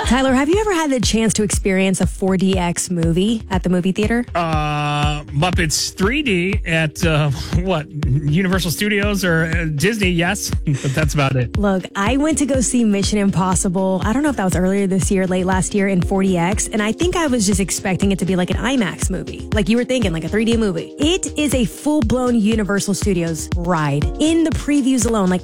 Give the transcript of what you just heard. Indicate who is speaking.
Speaker 1: Tyler, have you ever had the chance to experience a 4DX movie at the movie theater?
Speaker 2: Muppets 3D at, Universal Studios or Disney, yes. But that's about it.
Speaker 1: Look, I went to go see Mission Impossible. I don't know if that was earlier this year, late last year in 4DX. And I think I was just expecting it to be like an IMAX movie. Like you were thinking, like a 3D movie. It is a full-blown Universal Studios ride. In the previews alone, like